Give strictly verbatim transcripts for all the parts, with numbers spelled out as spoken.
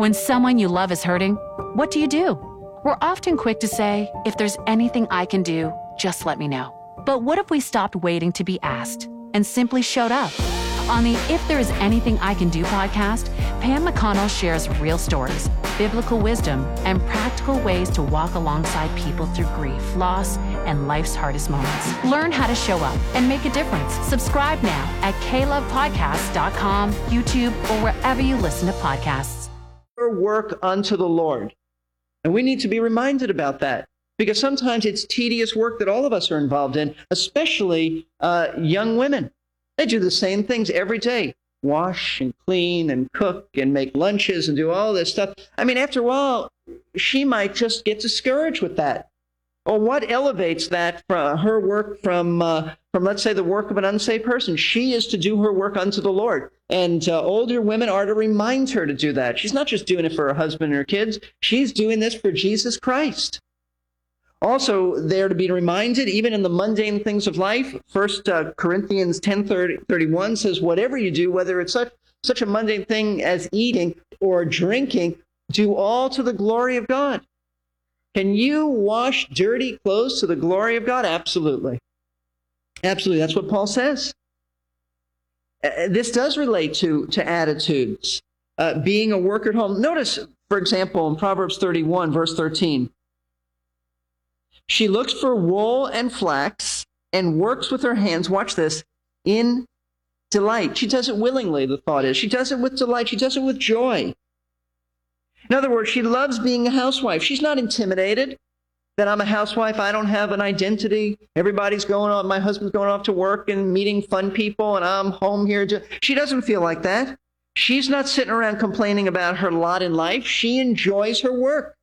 When someone you love is hurting, what do you do? We're often quick to say, if there's anything I can do, just let me know. But what if we stopped waiting to be asked and simply showed up? On the If There Is Anything I Can Do podcast, Pam McConnell shares real stories, biblical wisdom, and practical ways to walk alongside people through grief, loss, and life's hardest moments. Learn how to show up and make a difference. Subscribe now at k love podcast dot com, YouTube, or wherever you listen to podcasts. Work unto the Lord. And we need to be reminded about that, because sometimes it's tedious work that all of us are involved in, especially uh, young women. They do the same things every day. Wash and clean and cook and make lunches and do all this stuff. I mean, after a while, she might just get discouraged with that. Or what elevates that from her work from, uh, from, let's say, the work of an unsaved person? She is to do her work unto the Lord. And uh, older women are to remind her to do that. She's not just doing it for her husband and her kids. She's doing this for Jesus Christ. Also, they're to be reminded, even in the mundane things of life. First uh, Corinthians ten thirty-one says, whatever you do, whether it's such, such a mundane thing as eating or drinking, do all to the glory of God. Can you wash dirty clothes to the glory of God? Absolutely. Absolutely. That's what Paul says. Uh, this does relate to, to attitudes. Uh, being a worker at home. Notice, for example, in Proverbs thirty-one, verse thirteen. She looks for wool and flax and works with her hands, watch this, in delight. She does it willingly, the thought is. She does it with delight. She does it with joy. In other words, she loves being a housewife. She's not intimidated that I'm a housewife. I don't have an identity. Everybody's going on. My husband's going off to work and meeting fun people, and I'm home here. To... She doesn't feel like that. She's not sitting around complaining about her lot in life. She enjoys her work.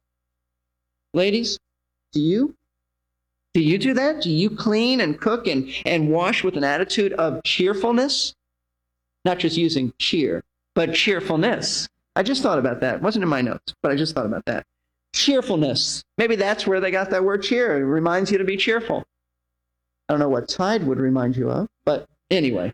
Ladies, do you? Do you do that? Do you clean and cook and, and wash with an attitude of cheerfulness? Not just using cheer, but cheerfulness. I just thought about that. It wasn't in my notes, but I just thought about that. Cheerfulness. Maybe that's where they got that word cheer. It reminds you to be cheerful. I don't know what Tide would remind you of, but anyway.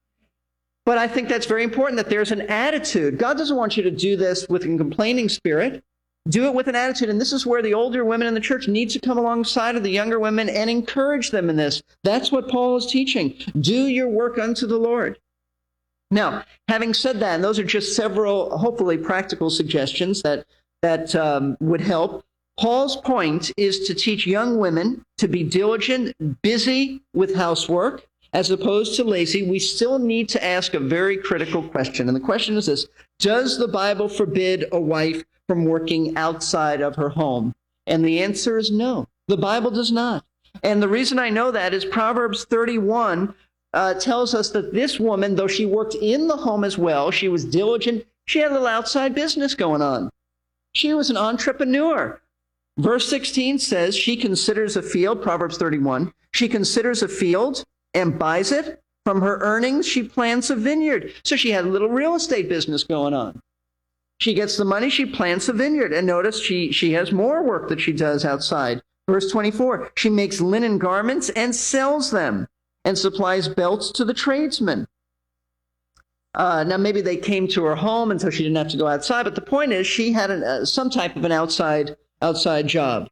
But I think that's very important, that there's an attitude. God doesn't want you to do this with a complaining spirit. Do it with an attitude. And this is where the older women in the church need to come alongside of the younger women and encourage them in this. That's what Paul is teaching. Do your work unto the Lord. Now, having said that, and those are just several, hopefully, practical suggestions that, that um, would help. Paul's point is to teach young women to be diligent, busy with housework, as opposed to lazy. We still need to ask a very critical question. And the question is this: does the Bible forbid a wife from working outside of her home? And the answer is no. The Bible does not. And the reason I know that is Proverbs thirty-one uh, tells us that this woman, though she worked in the home as well, she was diligent, she had a little outside business going on. She was an entrepreneur. Verse sixteen says she considers a field, Proverbs thirty-one, she considers a field and buys it. From her earnings, she plants a vineyard. So she had a little real estate business going on. She gets the money, she plants a vineyard. And notice she, she has more work that she does outside. Verse twenty-four, she makes linen garments and sells them and supplies belts to the tradesmen. Uh, now, maybe they came to her home, and so she didn't have to go outside. But the point is, she had an, uh, some type of an outside, outside job.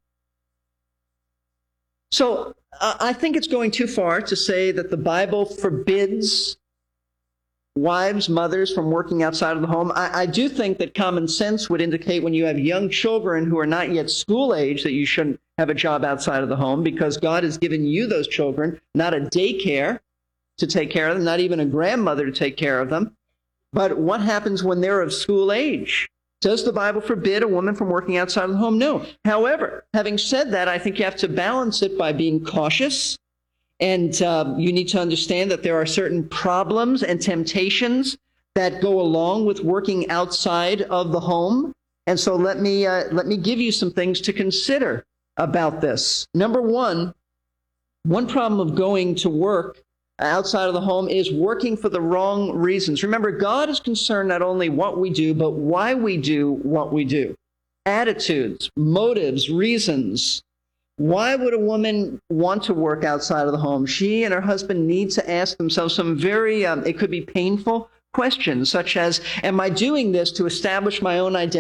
So uh, I think it's going too far to say that the Bible forbids wives, mothers from working outside of the home. I, I do think that common sense would indicate when you have young children who are not yet school age that you shouldn't have a job outside of the home, because God has given you those children, not a daycare to take care of them, not even a grandmother to take care of them. But what happens when they're of school age? Does the Bible forbid a woman from working outside of the home? No. However, having said that, I think you have to balance it by being cautious. And uh, you need to understand that there are certain problems and temptations that go along with working outside of the home. And so let me uh, let me give you some things to consider about this. Number one, one problem of going to work outside of the home is working for the wrong reasons. Remember, God is concerned not only what we do, but why we do what we do. Attitudes, motives, reasons. Why would a woman want to work outside of the home? She and her husband need to ask themselves some very, um, it could be painful questions, such as, am I doing this to establish my own identity?